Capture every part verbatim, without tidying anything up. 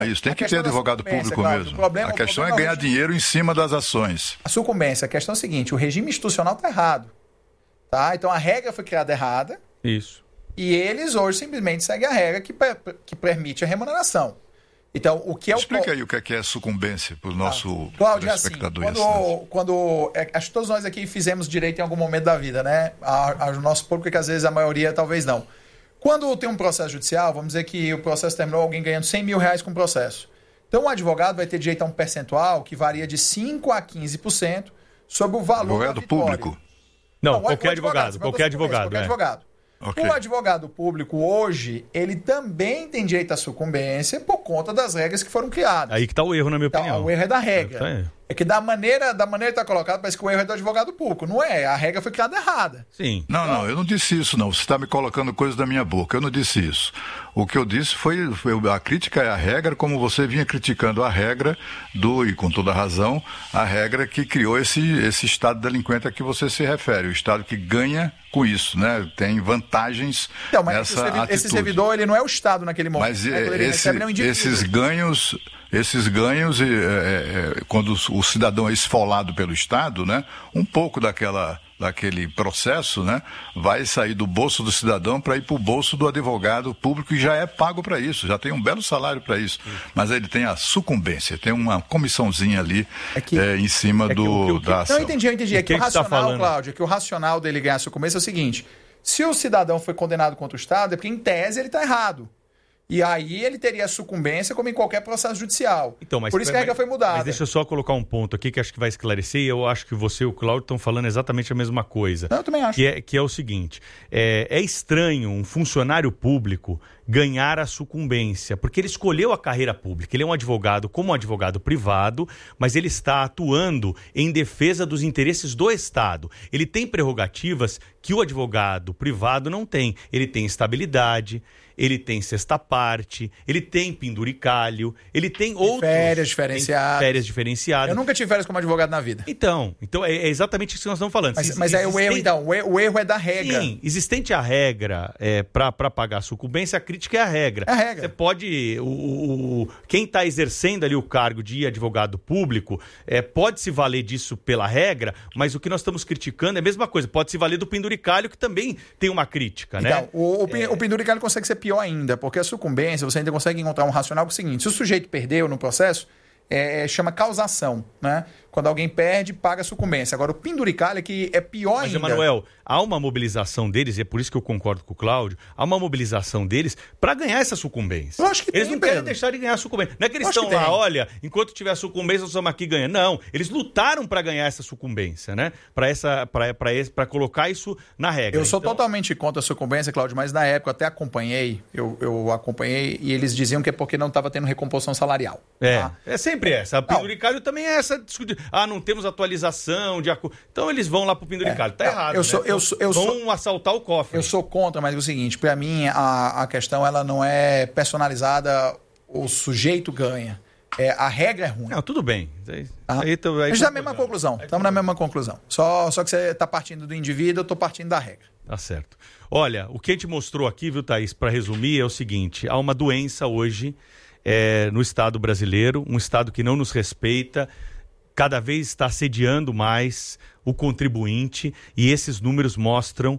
Isso, tem que ter advogado público Cláudio, mesmo. O problema, a questão o é ganhar dinheiro em cima das ações. A sucumbência, a questão é a seguinte, o regime institucional está errado. Tá? Então a regra foi criada errada. Isso. E eles hoje simplesmente seguem a regra que, que permite a remuneração. Então, o que é o... Explica aí o que é sucumbência para o nosso ah, Cláudio, telespectador. Assim, quando, quando, é, acho que todos nós aqui fizemos direito em algum momento da vida, né? Ao nosso público, que às vezes a maioria talvez não. Quando tem um processo judicial, vamos dizer que o processo terminou alguém ganhando cem mil reais com o processo. Então, o advogado vai ter direito a um percentual que varia de cinco a quinze por cento sobre o valor advogado da vitória. Público? Não, não qualquer advogado. Qualquer advogado. Qualquer é. advogado. Okay. O advogado público hoje, ele também tem direito à sucumbência por conta das regras que foram criadas. Aí que está o erro, na minha então, opinião. O erro é da regra. É, é que da maneira, da maneira que está colocado, parece que o erro é do advogado público. Não é, a regra foi criada errada. Sim. Não, não, eu não disse isso, não. Você está me colocando coisas da minha boca. Eu não disse isso. O que eu disse foi, foi a crítica é a regra, como você vinha criticando a regra do, e com toda razão, a regra que criou esse, esse estado delinquente a que você se refere. O estado que ganha com isso, né? Tem vantagens então, mas nessa servi- atitude. Esse servidor, ele não é o Estado naquele momento. Mas né? é, esse, esses ganhos, esses ganhos, é, é, quando o cidadão é esfolado pelo Estado, né? Um pouco daquela, daquele processo, né? Vai sair do bolso do cidadão para ir para o bolso do advogado público que já é pago para isso, já tem um belo salário para isso. Mas ele tem a sucumbência, tem uma comissãozinha ali é que, é, em cima é do, que, da ação. Não, eu entendi, eu entendi. É que, que o racional, tá Cláudio, é que o racional dele ganhar a sucumbência é o seguinte: se o cidadão foi condenado contra o Estado, é porque, em tese, ele está errado. E aí ele teria a sucumbência como em qualquer processo judicial. Então, mas, Por isso que a regra foi mudada. Mas deixa eu só colocar um ponto aqui que acho que vai esclarecer, e eu acho que você e o Cláudio estão falando exatamente a mesma coisa. Não, eu também acho. Que é, que é o seguinte, é, é estranho um funcionário público ganhar a sucumbência, porque ele escolheu a carreira pública. Ele é um advogado como um advogado privado, mas ele está atuando em defesa dos interesses do Estado. Ele tem prerrogativas que o advogado privado não tem. Ele tem estabilidade, ele tem sexta parte, ele tem penduricalho, ele tem outros... Férias diferenciadas. Férias diferenciadas. Eu nunca tive férias como advogado na vida. Então, então é exatamente isso que nós estamos falando. Mas, mas é o erro, então. O erro, o erro é da regra. Sim, existente a regra é, para pagar a sucumbência, a crítica é a regra. É a regra. Você pode... O, o, quem está exercendo ali o cargo de advogado público é, pode se valer disso pela regra, mas o que nós estamos criticando é a mesma coisa. Pode se valer do penduricalho, que também tem uma crítica, então, né? O, o, é... o penduricalho consegue ser pior ainda, porque a sucumbência, você ainda consegue encontrar um racional que é o seguinte: se o sujeito perdeu no processo, é, chama causação, né? Quando alguém perde, paga a sucumbência. Agora, o penduricalho é que é pior Mas, ainda. Emanuel, há uma mobilização deles, e é por isso que eu concordo com o Cláudio, há uma mobilização deles para ganhar essa sucumbência. Eu acho que eles tem, não querem Pedro. deixar de ganhar a sucumbência. Não é que eles Eu acho estão que lá, tem. olha, enquanto tiver a sucumbência, nós estamos aqui ganhando. Não, eles lutaram para ganhar essa sucumbência, né? Para essa, para colocar isso na regra. Eu sou então... totalmente contra a sucumbência, Cláudio, mas na época eu até acompanhei, eu, eu acompanhei, e eles diziam que é porque não estava tendo recomposição salarial. É, tá? é sempre essa. A penduricalho também é essa. Ah, não temos atualização de acordo. Então eles vão lá pro penduricalho. É, tá errado. Eu sou, né? eu sou, eu vão sou, assaltar o cofre. Eu sou contra, mas é o seguinte: para mim a, a questão ela não é personalizada, o sujeito ganha. É, a regra é ruim. Não, tudo bem. Aí, ah. aí, aí, a gente está na mesma conclusão. Estamos na mesma conclusão. Só, só que você está partindo do indivíduo, eu estou partindo da regra. Tá certo. Olha, o que a gente mostrou aqui, viu, Thaís, para resumir, é o seguinte: há uma doença hoje é, no Estado brasileiro, um Estado que não nos respeita, cada vez está assediando mais o contribuinte, e esses números mostram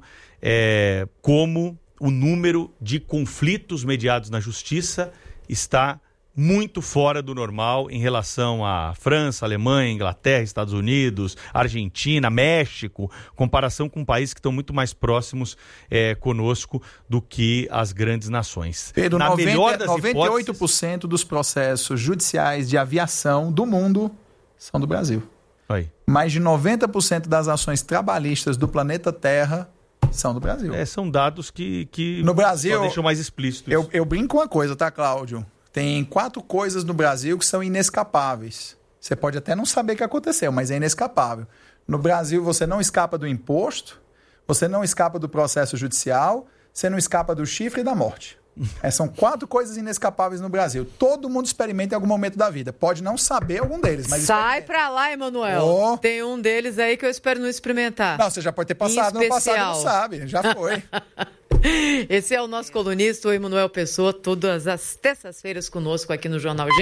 é, como o número de conflitos mediados na justiça está muito fora do normal em relação à França, Alemanha, Inglaterra, Estados Unidos, Argentina, México, comparação com países que estão muito mais próximos é, conosco do que as grandes nações. Pedro, Na noventa, melhor das noventa e oito por cento hipóteses... dos processos judiciais de aviação do mundo são do Brasil. Aí. Mais de noventa por cento das ações trabalhistas do planeta Terra são do Brasil. É, são dados que, que no Brasil, só deixam mais explícito. Eu, eu brinco uma coisa, tá, Cláudio? Tem quatro coisas no Brasil que são inescapáveis. Você pode até não saber o que aconteceu, mas é inescapável. No Brasil, você não escapa do imposto, você não escapa do processo judicial, você não escapa do chifre e da morte. Essas são quatro coisas inescapáveis no Brasil. Todo mundo experimenta em algum momento da vida. Pode não saber algum deles, mas sai pra lá, Emanuel. Oh. Tem um deles aí que eu espero não experimentar. Não, você já pode ter passado no passado, não sabe. Já foi. Esse é o nosso colunista, o Emanuel Pessoa, todas as terças-feiras conosco aqui no Jornal Gente.